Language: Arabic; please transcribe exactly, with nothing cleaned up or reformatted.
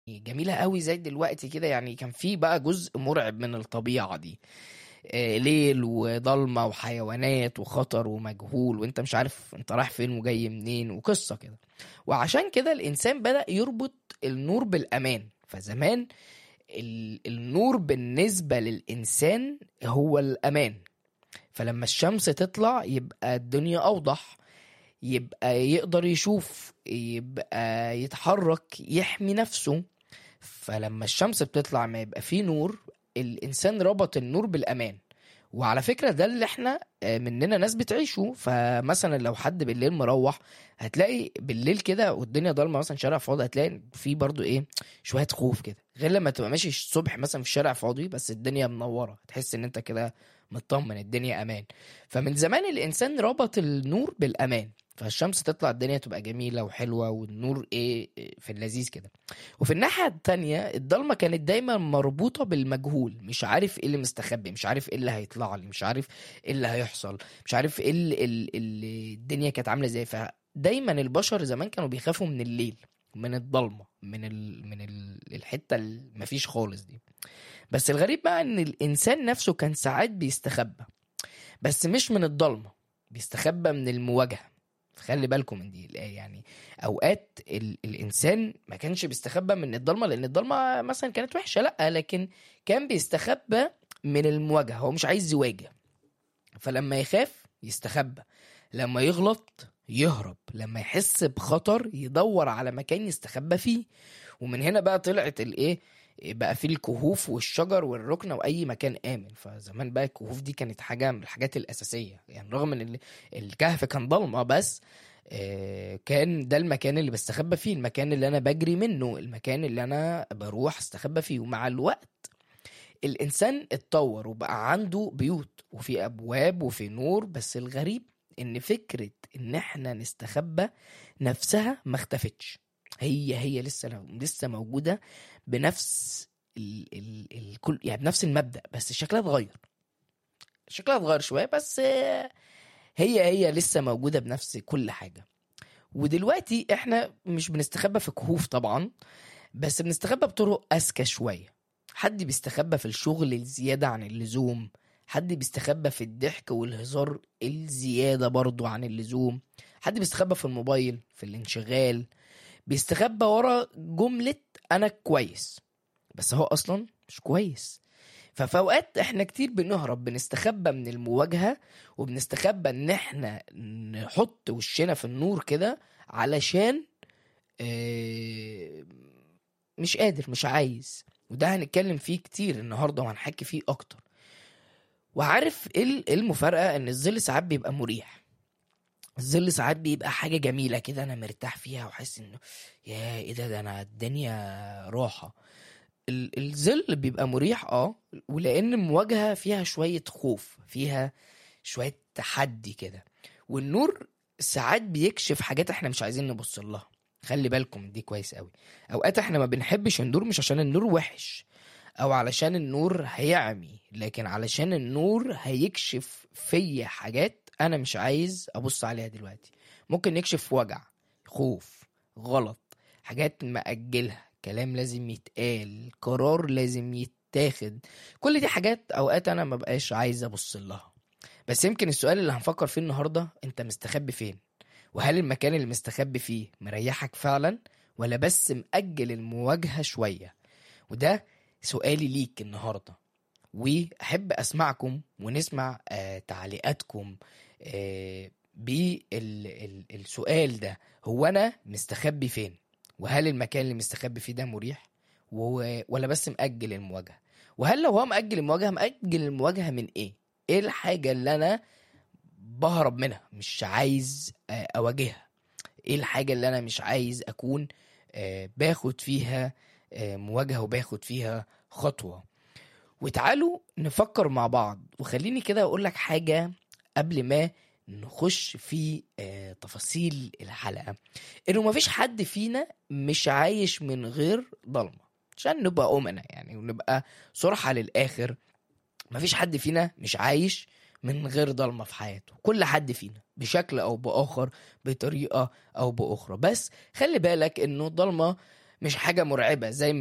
جميلة قوي زي دلوقتي كده، يعني كان في بقى جزء مرعب من الطبيعة دي. آه، ليل وضلمة وحيوانات وخطر ومجهول، وانت مش عارف انت رايح فين وجاي منين، وقصة كده. وعشان كده الإنسان بدأ يربط النور بالأمان. فزمان ال- النور بالنسبة للإنسان هو الأمان. فلما الشمس تطلع يبقى الدنيا أوضح، يبقى يقدر يشوف، يبقى يتحرك، يحمي نفسه. فلما الشمس بتطلع ما يبقى فيه نور، الإنسان ربط النور بالأمان. وعلى فكرة ده اللي احنا آه، مننا ناس بتعيشه. فمثلا لو حد بالليل مروح، هتلاقي بالليل كده والدنيا ضلمة، مثلا شارع فاضي، هتلاقي في برضو ايه، شوية خوف كده، غير لما تبقى ماشي الصبح مثلا في الشارع فاضي بس الدنيا منورة، تحس ان انت كده مطمن، الدنيا امان. فمن زمان الانسان ربط النور بالامان. فالشمس تطلع الدنيا تبقى جميلة وحلوة، والنور ايه إيه في اللذيذ كده. وفي الناحية التانية الضلمة كانت دايما مربوطة بالمجهول، مش عارف ايه اللي مستخبي، مش عارف ايه اللي هيطلع لي، مش عارف ايه اللي هيحصل، مش عارف ايه اللي, اللي الدنيا كانت عاملة ازاي. فدايما البشر زمان كانوا بيخافوا من الليل، من الضلمة، من ال... من ال... الحتة اللي مفيش خالص دي. بس الغريب بقى ان الانسان نفسه كان ساعات بيستخبى، بس مش من الضلمة، بيستخبى من المواجهة. خلي بالكم من دي الآية يعني. أوقات ال... الإنسان ما كانش بيستخبى من الضلمة لأن الضلمة مثلا كانت وحشة، لأ، لكن كان بيستخبى من المواجهة. هو مش عايز يواجه، فلما يخاف يستخبى، لما يغلط يهرب، لما يحس بخطر يدور على مكان يستخبى فيه. ومن هنا بقى طلعت الايه، بقى في الكهوف والشجر والركنة وأي مكان آمن. فزمان بقى الكهوف دي كانت حاجة من الحاجات الأساسية، يعني رغم إن ال- الكهف كان ضلمة، بس آه، كان ده المكان اللي بستخبى فيه، المكان اللي أنا بجري منه، المكان اللي أنا بروح استخبى فيه. ومع الوقت الإنسان اتطور وبقى عنده بيوت وفي أبواب وفي نور. بس الغريب إن فكرة إن إحنا نستخبى نفسها ما اختفتش. هي هي لسه لسه موجودة بنفس ال ال الكل، يعني بنفس المبدأ، بس شكلها اتغير. شكلها اتغير شوية بس، آه، هي هي لسه موجودة بنفس كل حاجة. ودلوقتي احنا مش بنستخبى في كهوف طبعا، بس بنستخبى بطرق أذكى شوية. حد بيستخبى في الشغل الزيادة عن اللزوم، حد بيستخبى في الضحك والهزار الزيادة برضو عن اللزوم، حد بيستخبى في الموبايل، في الانشغال، بيستخبى ورا جملة أنا كويس بس هو أصلا مش كويس. ففي أوقات احنا كتير بنهرب، بنستخبى من المواجهة، وبنستخبى ان احنا نحط وشنا في النور كده علشان آه، مش قادر، مش عايز. وده هنتكلم فيه كتير النهاردة وهنحكي فيه أكتر. وعارف ايه ال- إيه المفارقة؟ ان الظل ساعات بيبقى مريح. الظل ساعات بيبقى حاجة جميلة كده، انا مرتاح فيها وحاسس انه يا ايه ده، ده انا الدنيا راحة. ال- الظل بيبقى مريح، اه، ولان المواجهة فيها شوية خوف، فيها شوية تحدي كده. والنور ساعات بيكشف حاجات احنا مش عايزين نبص لها. خلي بالكم دي كويس قوي. اوقات احنا ما بنحبش النور مش عشان النور وحش او علشان النور هيعمي، لكن علشان النور هيكشف فيا حاجات انا مش عايز ابص عليها دلوقتي. ممكن يكشف وجع، خوف، غلط، حاجات مأجلها، كلام لازم يتقال، قرار لازم يتاخد. كل دي حاجات اوقات انا ما بقاش عايز ابص لها. بس يمكن السؤال اللي هنفكر فيه النهاردة، انت مستخبي فين؟ وهل المكان اللي مستخبي فيه مريحك فعلا، ولا بس مأجل المواجهة شوية؟ وده سؤالي ليك النهاردة. وأحب أسمعكم ونسمع آه تعليقاتكم آه بالسؤال ده. هو أنا مستخبي فين؟ وهل المكان اللي مستخبي فيه ده مريح، و- ولا بس مأجل المواجهة؟ وهل لو هو مأجل المواجهة، مأجل المواجهة من إيه؟ إيه الحاجة اللي أنا بهرب منها مش عايز آه، أواجهها؟ إيه الحاجة اللي أنا مش عايز أكون آه، باخد فيها آه، مواجهة وباخد فيها خطوة؟ وتعالوا نفكر مع بعض. وخليني كده اقول لك حاجة قبل ما نخش في آه، تفاصيل الحلقة، انه مفيش حد فينا مش عايش من غير ضلمة. عشان نبقى أمنا يعني ونبقى صراحة للآخر، مفيش حد فينا مش عايش من غير ضلمة في حياته. كل حد فينا بشكل أو بآخر، بطريقة أو بأخرى. بس خلي بالك إنه الضلمة مش حاجة مرعبة زي